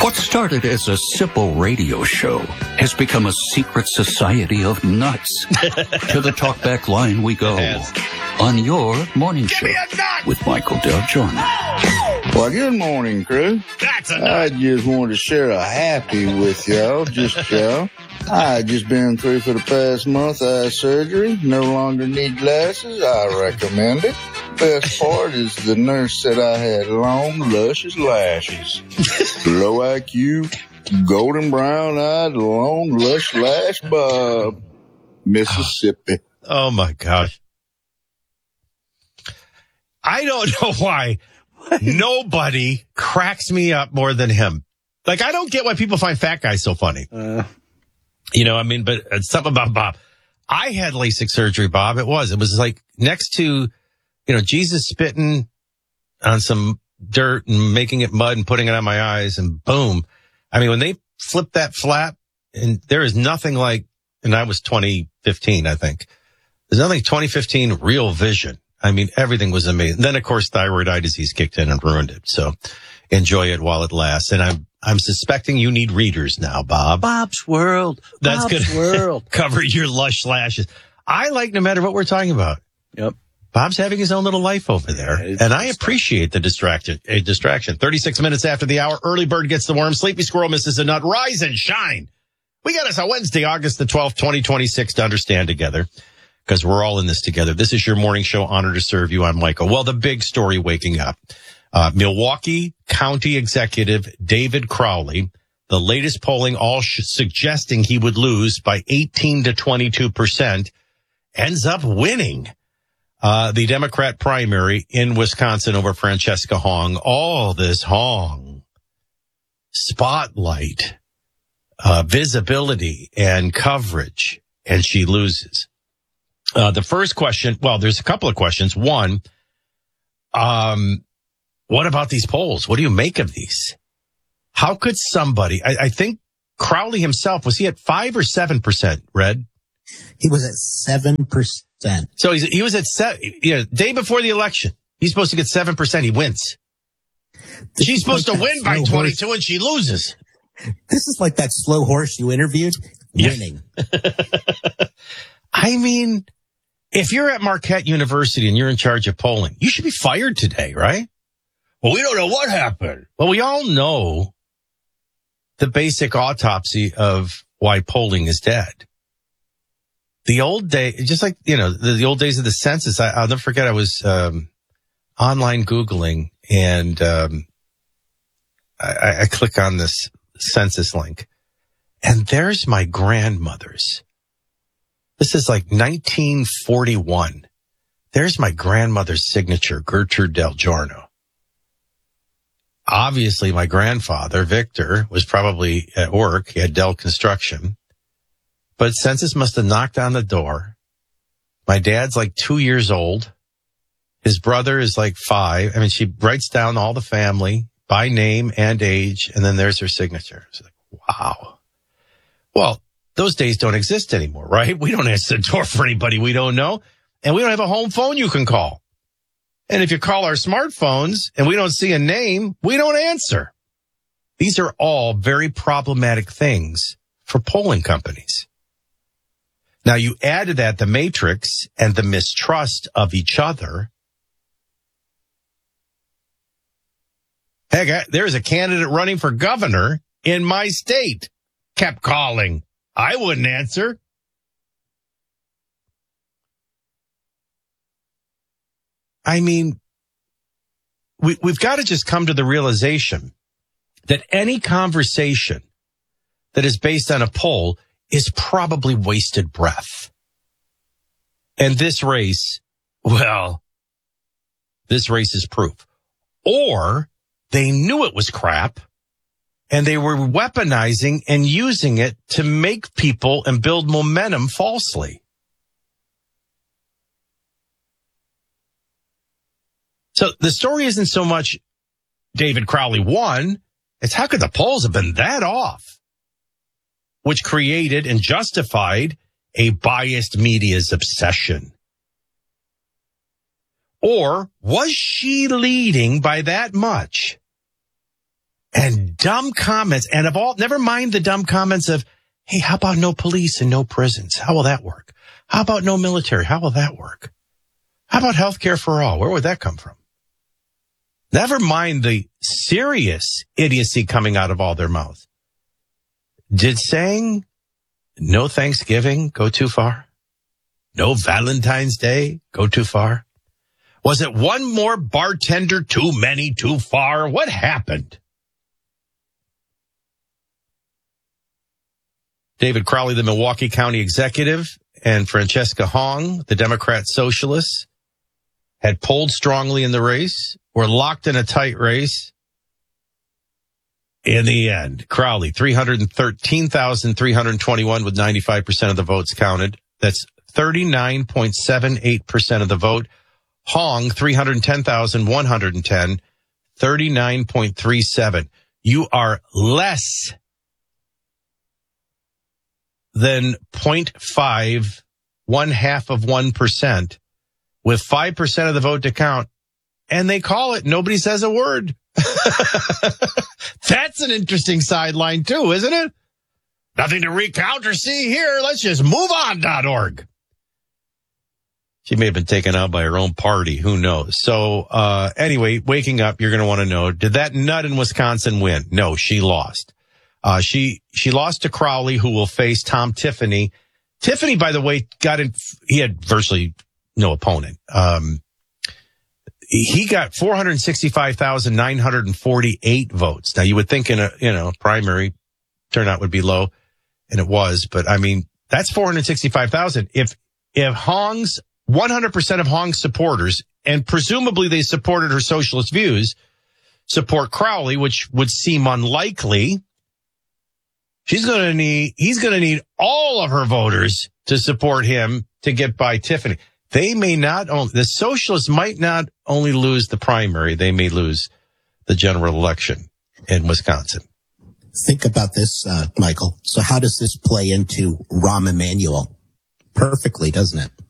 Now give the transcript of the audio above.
What started as a simple radio show has become a secret society of nuts. To the talkback line we go. On your morning show with Michael Del Giorno. Well, good morning, crew. I just wanted to share a happy with y'all, just y'all. I just been through for the past month eye surgery. No longer need glasses. I recommend it. Best part is the nurse said I had long, luscious lashes. Low IQ, golden brown-eyed, long, lush lash Bob, Mississippi. Oh, my gosh. I don't know why nobody cracks me up more than him. Like, I don't get why people find fat guys so funny. But it's something about Bob. I had LASIK surgery, Bob. It was like next to, Jesus spitting on some dirt and making it mud and putting it on my eyes and boom. I mean, when they flipped that flap, and there is nothing like, and I was 2015, I think. There's nothing 2015 real vision. I mean, everything was amazing. Then, of course, thyroid eye disease kicked in and ruined it. So enjoy it while it lasts. And I'm suspecting you need readers now, Bob. Bob's World. That's going to cover your lush lashes. I like no matter what we're talking about. Yep. Bob's having his own little life over there. And I appreciate the distraction. 36 minutes after the hour. Early bird gets the worm. Sleepy squirrel misses a nut. Rise and shine. We got us on Wednesday, August the 12th, 2026 to understand together. Because we're all in this together. This is your morning show. Honor to serve you. I'm Michael. Well, the big story waking up. Milwaukee County Executive David Crowley, the latest polling all suggesting he would lose by 18 to 22%, ends up winning the Democrat primary in Wisconsin over Francesca Hong. All this Hong spotlight, visibility and coverage, and she loses. The first question, well, there's a couple of questions. One, what about these polls? What do you make of these? How could somebody, I think Crowley himself, was he at 5 or 7%, Red? He was at 7%. So he was at day before the election. He's supposed to get 7%. He wins. She's supposed to win by 22 and she loses. This is like that slow horse you interviewed winning. I mean, if you're at Marquette University and you're in charge of polling, you should be fired today, right? Well, we don't know what happened. Well, we all know the basic autopsy of why polling is dead. The old day, just like, the old days of the census, I'll never forget, I was online Googling and I click on this census link and there's my grandmother's. This is like 1941. There's my grandmother's signature, Gertrude Del Giorno. Obviously, my grandfather, Victor, was probably at work. He had Dell Construction. But census must have knocked on the door. My dad's like 2 years old. His brother is like 5. I mean, she writes down all the family by name and age, and then there's her signature. It's like, wow. Well, those days don't exist anymore, right? We don't answer the door for anybody we don't know. And we don't have a home phone you can call. And if you call our smartphones and we don't see a name, we don't answer. These are all very problematic things for polling companies. Now, you add to that the matrix and the mistrust of each other. Heck, there's a candidate running for governor in my state. Kept calling. I wouldn't answer. I mean, we've got to just come to the realization that any conversation that is based on a poll is probably wasted breath. And this race is proof. Or they knew it was crap and they were weaponizing and using it to make people and build momentum falsely. So the story isn't so much David Crowley won, it's how could the polls have been that off? Which created and justified a biased media's obsession. Or was she leading by that much? And dumb comments. And never mind the dumb comments of, hey, how about no police and no prisons? How will that work? How about no military? How will that work? How about healthcare for all? Where would that come from? Never mind the serious idiocy coming out of all their mouths. Did saying no Thanksgiving go too far? No Valentine's Day go too far? Was it one more bartender too many too far? What happened? David Crowley, the Milwaukee County executive, and Francesca Hong, the Democrat socialist, had polled strongly in the race, were locked in a tight race. In the end, Crowley, 313,321 with 95% of the votes counted. That's 39.78% of the vote. Hong, 310,110, 39.37. You are less than 0.5, 0.5%, with 5% of the vote to count. And they call it, nobody says a word. That's an interesting sideline too, isn't it? Nothing to recount or see here. Let's just move on.org. She may have been taken out by her own party. Who knows? So, anyway, waking up, you're going to want to know, did that nut in Wisconsin win? No, she lost. She lost to Crowley, who will face Tom Tiffany. Tiffany, by the way, he had virtually no opponent. He got 465,948 votes. Now you would think in a, primary turnout would be low, and it was, but I mean, that's 465,000. If Hong's 100% of Hong's supporters, and presumably they supported her socialist views, support Crowley, which would seem unlikely, he's going to need all of her voters to support him to get by Tiffany. The socialists might not only lose the primary, they may lose the general election in Wisconsin. Think about this, Michael. So how does this play into Rahm Emanuel? Perfectly, doesn't it?